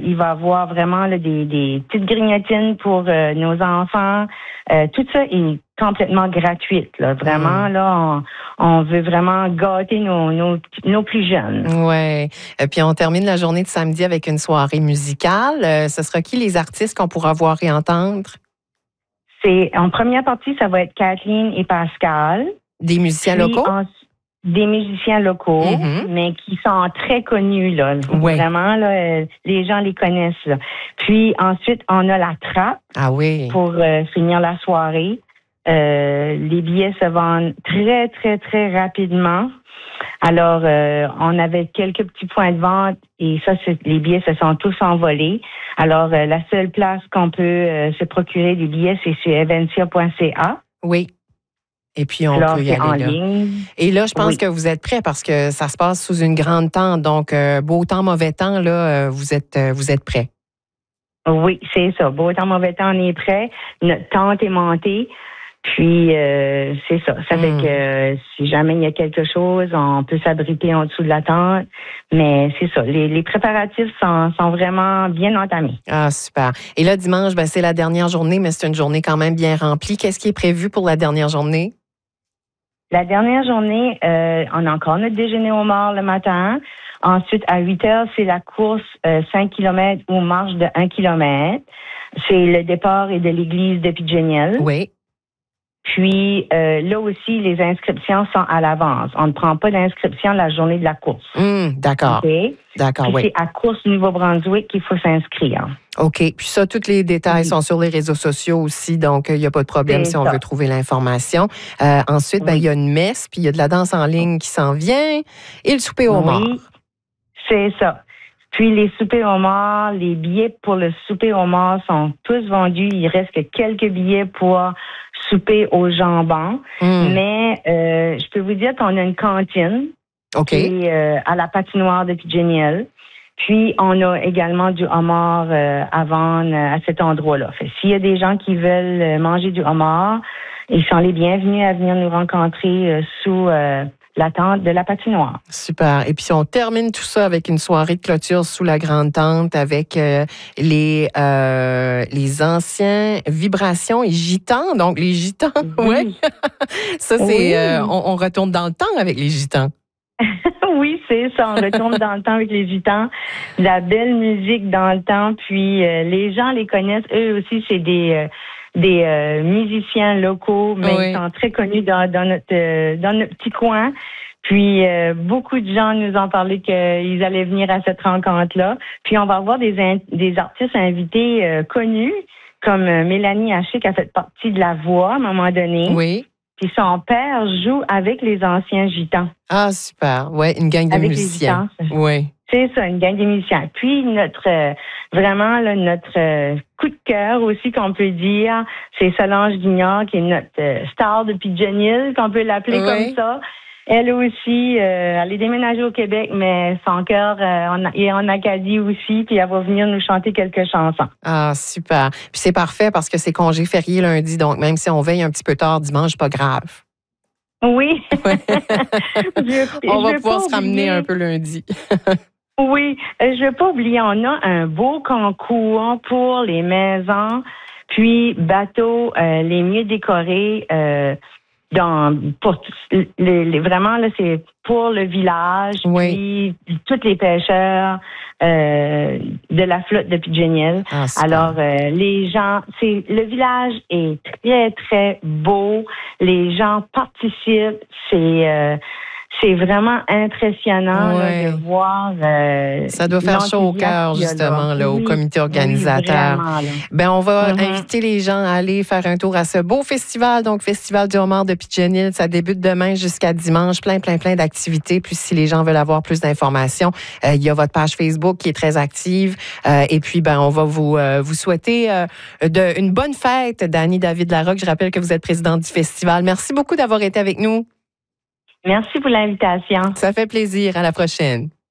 il va y avoir vraiment là, des petites grignotines pour nos enfants. Tout ça est complètement gratuit. Là. Vraiment, là, on veut vraiment gâter nos plus jeunes. Oui. Puis on termine la journée de samedi avec une soirée musicale. Ce sera qui les artistes qu'on pourra voir et entendre? En première partie, ça va être Kathleen et Pascal. Des musiciens locaux? Des musiciens locaux, mais qui sont très connus, là. Ouais. Vraiment, là, les gens les connaissent, là. Puis ensuite, on a la trappe. Ah oui. Pour finir la soirée. Les billets se vendent très, très, très rapidement. Alors, on avait quelques petits points de vente et ça, les billets se sont tous envolés. Alors, la seule place qu'on peut se procurer des billets, c'est sur eventia.ca. Oui. Et puis, on peut y aller en là. ligne. Et là, je pense que vous êtes prêts parce que ça se passe sous une grande tente. Donc, beau temps, mauvais temps, là, vous êtes prêts. Oui, c'est ça. Beau temps, mauvais temps, on est prêts. Notre tente est montée. Puis, c'est ça. Ça fait que si jamais il y a quelque chose, on peut s'abriter en dessous de la tente. Mais c'est ça. Les préparatifs sont vraiment bien entamés. Ah, super. Et là, dimanche, c'est la dernière journée, mais c'est une journée quand même bien remplie. Qu'est-ce qui est prévu pour la dernière journée? La dernière journée, on a encore notre déjeuner au mort le matin. Ensuite, à 8 heures, c'est la course 5 km ou marche de 1 km. C'est le départ et de l'église de Pigeonniel. Oui. Puis, là aussi, les inscriptions sont à l'avance. On ne prend pas d'inscription la journée de la course. D'accord. Okay? D'accord, oui. C'est à Course Nouveau-Brunswick qu'il faut s'inscrire. OK. Puis ça, tous les détails sont sur les réseaux sociaux aussi, donc il n'y a pas de problème si on veut trouver l'information. Ensuite, il y a une messe, puis il y a de la danse en ligne qui s'en vient et le souper au mort. Oui, c'est ça. Puis les soupers au mort, les billets pour le souper au mort sont tous vendus. Il reste que quelques billets pour souper au jambon. Mais je peux vous dire qu'on a une cantine qui est à la patinoire de Pigeonniel. Puis, on a également du homard à vendre à cet endroit-là. Fait s'il y a des gens qui veulent manger du homard, ils sont les bienvenus à venir nous rencontrer sous la tente de la patinoire. Super. Et puis, on termine tout ça avec une soirée de clôture sous la grande tente avec les anciens vibrations et gitans. Donc, les gitans, oui. Ça, c'est... on retourne dans le temps avec les gitans. Oui, c'est ça. On retourne dans le temps avec les gitans. La belle musique dans le temps. Puis, les gens les connaissent. Eux aussi, c'est des musiciens locaux, mais ils sont très connus dans notre petit coin. Puis, beaucoup de gens nous ont parlé qu'ils allaient venir à cette rencontre-là. Puis, on va avoir des artistes invités connus, comme Mélanie Haché, qui a fait partie de La Voix à un moment donné. Oui. Puis, son père joue avec les anciens gitans. Ah, super. Oui, une gang de musiciens. Oui. C'est ça, une gang de musiciens. Puis, notre coup de cœur aussi, qu'on peut dire, c'est Solange Guignard, qui est notre star de Pigeonniel, qu'on peut l'appeler comme ça. Elle aussi, elle est déménagée au Québec, mais son cœur est en Acadie aussi, puis elle va venir nous chanter quelques chansons. Ah, super. Puis c'est parfait parce que c'est congé férié lundi, donc même si on veille un petit peu tard dimanche, pas grave. Oui. On va pouvoir se ramener un peu lundi. Oui, je ne vais pas oublier, on a un beau concours pour les maisons, puis bateaux les mieux décorés. Vraiment, là, c'est pour le village, puis tous les pêcheurs de la flotte de Pigeonniel. Ah, alors, les gens, le village est très, très beau. Les gens participent. C'est vraiment impressionnant là, de voir. Ça doit faire chaud au cœur, justement, là, au comité organisateur. Oui, on va inviter les gens à aller faire un tour à ce beau festival, donc Festival du homard de Pigeonniel. Ça débute demain jusqu'à dimanche. Plein d'activités. Puis, si les gens veulent avoir plus d'informations, il y a votre page Facebook qui est très active. Et puis, on va vous souhaiter une bonne fête, Dani David-Larocque. Je rappelle que vous êtes présidente du festival. Merci beaucoup d'avoir été avec nous. Merci pour l'invitation. Ça fait plaisir. À la prochaine.